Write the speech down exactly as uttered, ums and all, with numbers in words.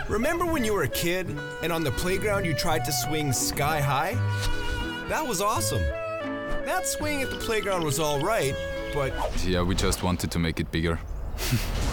Remember when you were a kid and on the playground you tried to swing sky high? That was awesome. That swing at the playground was all right, but Yeah, we just wanted to make it bigger.